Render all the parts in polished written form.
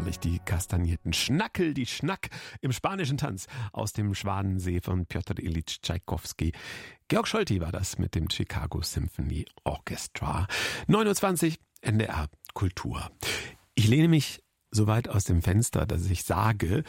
herrlich, die kastanierten Schnackel, die Schnack im spanischen Tanz aus dem Schwanensee von Pjotr Ilyich Tschaikowski. Georg Scholti war das mit dem Chicago Symphony Orchestra. 9:20 Uhr, NDR Kultur. Ich lehne mich so weit aus dem Fenster, dass ich sage,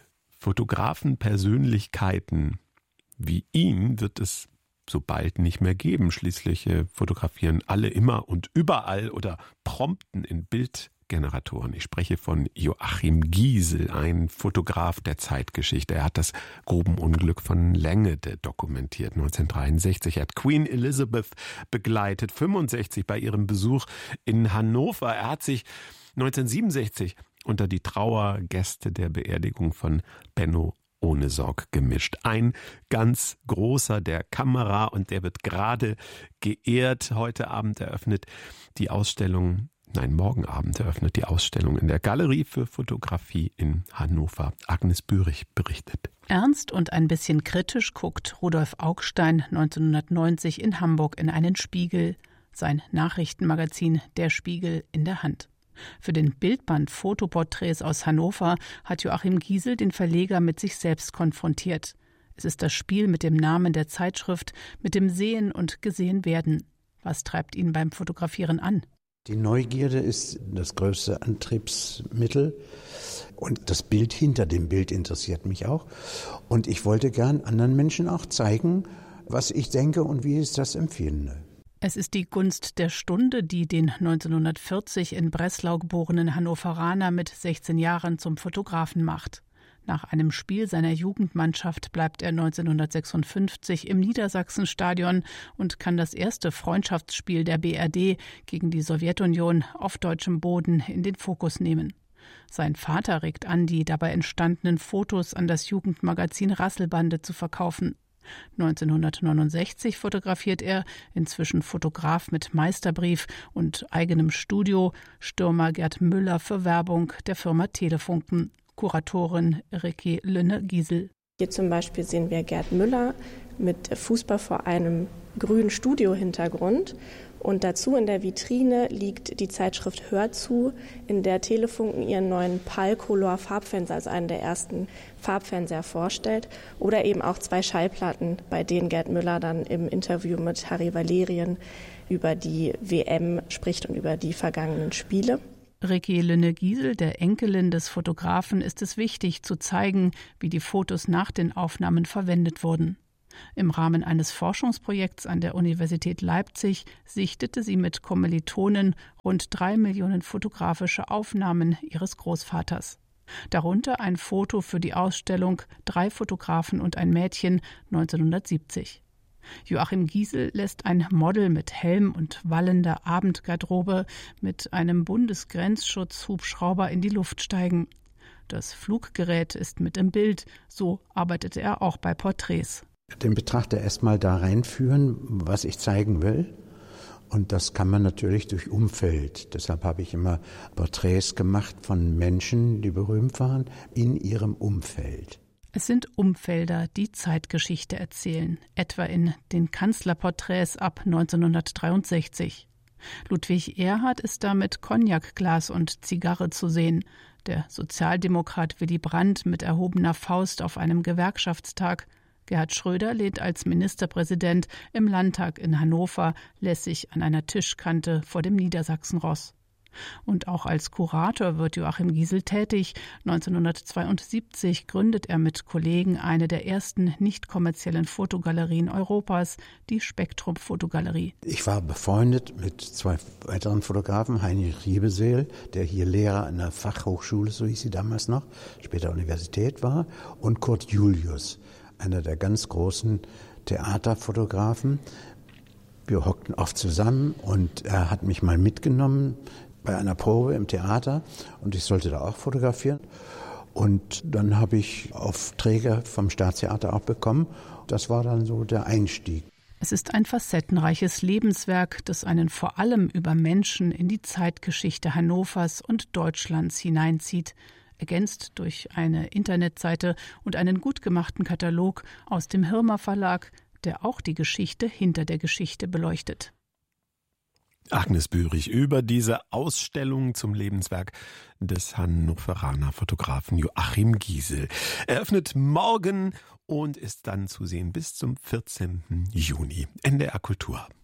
Fotografenpersönlichkeiten wie ihn wird es so bald nicht mehr geben. Schließlich fotografieren alle immer und überall oder prompten in Bildgeneratoren. Ich spreche von Joachim Giesel, ein Fotograf der Zeitgeschichte. Er hat das Grubenunglück von Längede dokumentiert. 1963 hat Queen Elizabeth begleitet, 65 bei ihrem Besuch in Hannover. Er hat sich 1967 unter die Trauergäste der Beerdigung von Benno Ohnesorg gemischt. Ein ganz großer der Kamera, und der wird gerade geehrt. Heute Abend eröffnet die Ausstellung, morgen Abend eröffnet die Ausstellung in der Galerie für Fotografie in Hannover. Agnes Bührig berichtet. Ernst und ein bisschen kritisch guckt Rudolf Augstein 1990 in Hamburg in einen Spiegel. Sein Nachrichtenmagazin Der Spiegel in der Hand. Für den Bildband Fotoporträts aus Hannover hat Joachim Giesel den Verleger mit sich selbst konfrontiert. Es ist das Spiel mit dem Namen der Zeitschrift, mit dem Sehen und Gesehenwerden. Was treibt ihn beim Fotografieren an? Die Neugierde ist das größte Antriebsmittel und das Bild hinter dem Bild interessiert mich auch. Und ich wollte gern anderen Menschen auch zeigen, was ich denke und wie ich das empfinde. Es ist die Gunst der Stunde, die den 1940 in Breslau geborenen Hannoveraner mit 16 Jahren zum Fotografen macht. Nach einem Spiel seiner Jugendmannschaft bleibt er 1956 im Niedersachsenstadion und kann das erste Freundschaftsspiel der BRD gegen die Sowjetunion auf deutschem Boden in den Fokus nehmen. Sein Vater regt an, die dabei entstandenen Fotos an das Jugendmagazin Rasselbande zu verkaufen. 1969 fotografiert er, inzwischen Fotograf mit Meisterbrief und eigenem Studio, Stürmer Gerd Müller für Werbung der Firma Telefunken, Kuratorin Ricky Lünne-Giesel. Hier zum Beispiel sehen wir Gerd Müller mit Fußball vor einem grünen Studiohintergrund. Und dazu in der Vitrine liegt die Zeitschrift Hör zu, in der Telefunken ihren neuen Palcolor Farbfernseher als einen der ersten Farbfernseher vorstellt. Oder eben auch 2 Schallplatten, bei denen Gerd Müller dann im Interview mit Harry Valerien über die WM spricht und über die vergangenen Spiele. Ricky Lünne-Giesel, der Enkelin des Fotografen, ist es wichtig zu zeigen, wie die Fotos nach den Aufnahmen verwendet wurden. Im Rahmen eines Forschungsprojekts an der Universität Leipzig sichtete sie mit Kommilitonen rund 3 Millionen fotografische Aufnahmen ihres Großvaters. Darunter ein Foto für die Ausstellung 3 Fotografen und ein Mädchen 1970. Joachim Giesel lässt ein Model mit Helm und wallender Abendgarderobe mit einem Bundesgrenzschutz-Hubschrauber in die Luft steigen. Das Fluggerät ist mit im Bild, so arbeitete er auch bei Porträts. Den Betrachter erstmal da reinführen, was ich zeigen will. Und das kann man natürlich durch Umfeld. Deshalb habe ich immer Porträts gemacht von Menschen, die berühmt waren, in ihrem Umfeld. Es sind Umfelder, die Zeitgeschichte erzählen, etwa in den Kanzlerporträts ab 1963. Ludwig Erhard ist da mit Cognacglas und Zigarre zu sehen. Der Sozialdemokrat Willy Brandt mit erhobener Faust auf einem Gewerkschaftstag. Gerhard Schröder lehnt als Ministerpräsident im Landtag in Hannover lässig an einer Tischkante vor dem Niedersachsenross. Und auch als Kurator wird Joachim Giesel tätig. 1972 gründet er mit Kollegen eine der ersten nicht kommerziellen Fotogalerien Europas, die Spektrum Fotogalerie. Ich war befreundet mit 2 weiteren Fotografen, Heinrich Riebeseel, der hier Lehrer an der Fachhochschule, so hieß sie damals noch, später Universität war, und Kurt Julius, einer der ganz großen Theaterfotografen. Wir hockten oft zusammen und er hat mich mal mitgenommen bei einer Probe im Theater und ich sollte da auch fotografieren. Und dann habe ich Aufträge vom Staatstheater auch bekommen. Das war dann so der Einstieg. Es ist ein facettenreiches Lebenswerk, das einen vor allem über Menschen in die Zeitgeschichte Hannovers und Deutschlands hineinzieht, ergänzt durch eine Internetseite und einen gut gemachten Katalog aus dem Hirmer Verlag, der auch die Geschichte hinter der Geschichte beleuchtet. Agnes Bührig über diese Ausstellung zum Lebenswerk des Hannoveraner Fotografen Joachim Giesel. Eröffnet morgen und ist dann zu sehen bis zum 14. Juni. NDR Kultur.